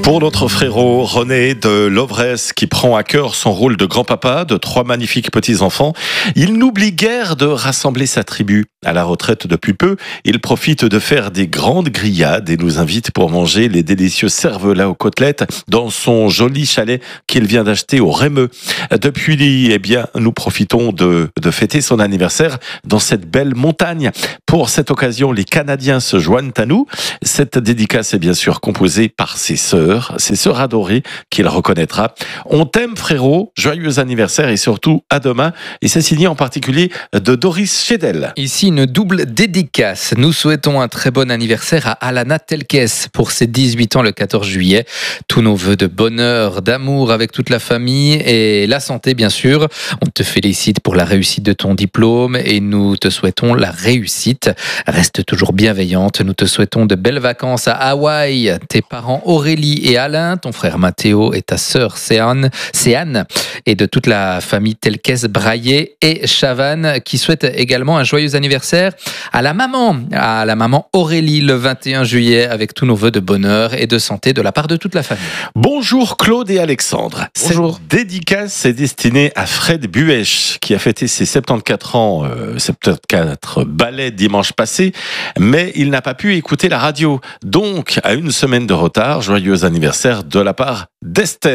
Pour notre frérot René de Lovresse qui prend à cœur son rôle de grand-papa de 3 magnifiques petits-enfants, il n'oublie guère de rassembler sa tribu. À la retraite depuis peu, il profite de faire des grandes grillades et nous invite pour manger les délicieux cervelas aux côtelettes dans son joli chalet qu'il vient d'acheter au Rémeux. Depuis, nous profitons de fêter son anniversaire dans cette belle montagne. Pour cette occasion, les Canadiens se joignent à nous. Cette dédicace est bien sûr composée par ses sœurs adorées qu'il reconnaîtra. On t'aime frérot, joyeux anniversaire et surtout à demain. Et c'est signé en particulier de Doris Chédel. Ici une double dédicace. Nous souhaitons un très bon anniversaire à Alana Telkes pour ses 18 ans le 14 juillet. Tous nos vœux de bonheur, d'amour avec toute la famille et la santé bien sûr. On te félicite pour la réussite de ton diplôme et nous te souhaitons la réussite. Reste toujours bienveillante. Nous te souhaitons de belles vacances à Hawaï. Tes parents Aurélie et Alain, ton frère Mathéo et ta sœur Céane et de toute la famille Telkes, Braillé et Chavannes qui souhaitent également un joyeux anniversaire à la maman Aurélie le 21 juillet avec tous nos vœux de bonheur et de santé de la part de toute la famille. Bonjour Claude et Alexandre. Bonjour. Cette dédicace est destinée à Fred Buèche qui a fêté ses 74 ans, 74 ballets dimanche passé, mais il n'a pas pu écouter la radio. Donc, à une semaine de retard, joyeux anniversaire de la part d'Esther.